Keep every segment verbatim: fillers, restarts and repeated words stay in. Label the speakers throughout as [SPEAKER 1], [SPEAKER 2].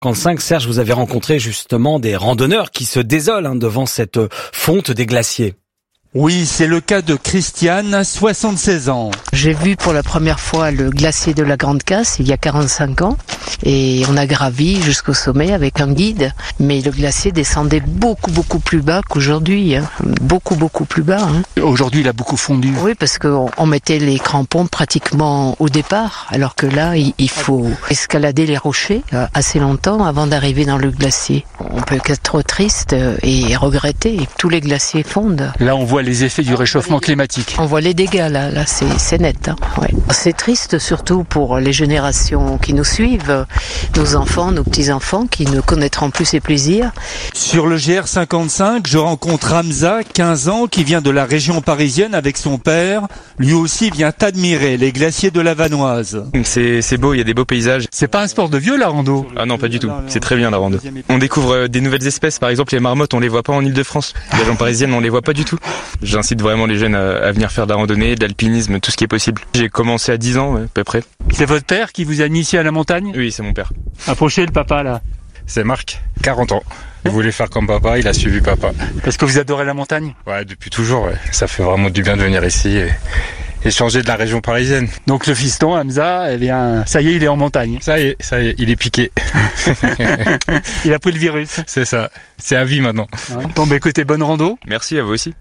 [SPEAKER 1] cinquante-cinq, Serge, vous avez rencontré justement des randonneurs qui se désolent hein, devant cette fonte des glaciers.
[SPEAKER 2] Oui, c'est le cas de Christiane, soixante-seize ans.
[SPEAKER 3] J'ai vu pour la première fois le glacier de la Grande Casse il y a quarante-cinq ans et on a gravi jusqu'au sommet avec un guide. Mais le glacier descendait beaucoup beaucoup plus bas qu'aujourd'hui, hein. beaucoup beaucoup plus bas. Hein.
[SPEAKER 2] Aujourd'hui, il a beaucoup fondu.
[SPEAKER 3] Oui, parce qu'on on mettait les crampons pratiquement au départ, alors que là, il, il faut escalader les rochers euh, assez longtemps avant d'arriver dans le glacier. On peut être triste et regretter. Tous les glaciers fondent.
[SPEAKER 2] Là, on voit les effets du réchauffement climatique.
[SPEAKER 3] On voit les dégâts là, là c'est, c'est net. Hein. Ouais. C'est triste surtout pour les générations qui nous suivent, nos enfants, nos petits-enfants qui ne connaîtront plus ces plaisirs.
[SPEAKER 2] Sur le G R cinquante-cinq, je rencontre Hamza, quinze ans, qui vient de la région parisienne avec son père. Lui aussi vient admirer les glaciers de la Vanoise.
[SPEAKER 4] C'est, c'est beau, il y a des beaux paysages.
[SPEAKER 2] C'est pas un sport de vieux la rando?
[SPEAKER 4] Ah non, pas du tout. C'est très bien la rando. On découvre des nouvelles espèces, par exemple les marmottes, on les voit pas en Île-de-France. Les régions parisiennes, on les voit pas du tout. J'incite vraiment les jeunes à, à venir faire de la randonnée, de l'alpinisme, tout ce qui est possible. J'ai commencé à dix ans, ouais, à peu près.
[SPEAKER 2] C'est votre père qui vous a initié à la montagne?
[SPEAKER 4] Oui, c'est mon père.
[SPEAKER 2] Approchez le papa là.
[SPEAKER 5] C'est Marc, quarante ans. Il voulait faire comme papa, il a suivi papa.
[SPEAKER 2] Parce que vous adorez la montagne?
[SPEAKER 5] Ouais, depuis toujours, ouais. Ça fait vraiment du bien de venir ici et, et changer de la région parisienne.
[SPEAKER 2] Donc le fiston, Hamza, eh bien, ça y est, il est en montagne.
[SPEAKER 5] Ça y est, ça y est, il est piqué.
[SPEAKER 2] Il a pris le virus.
[SPEAKER 5] C'est ça, c'est à vie maintenant.
[SPEAKER 2] Ouais. Bon, bah écoutez, bonne rando.
[SPEAKER 4] Merci à vous aussi.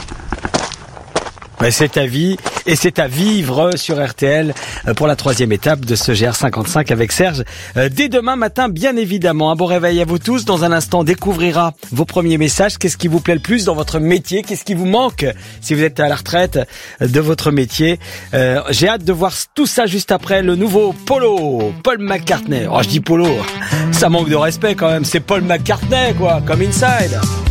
[SPEAKER 1] Ouais, c'est à vie et c'est à vivre sur R T L pour la troisième étape de ce G R cinquante-cinq avec Serge. Dès demain matin, bien évidemment. Un bon réveil à vous tous. Dans un instant, on découvrira vos premiers messages. Qu'est-ce qui vous plaît le plus dans votre métier? Qu'est-ce qui vous manque si vous êtes à la retraite de votre métier? euh, J'ai hâte de voir tout ça juste après le nouveau Polo, Paul McCartney. Oh, je dis Polo, ça manque de respect quand même. C'est Paul McCartney, quoi, comme Inside.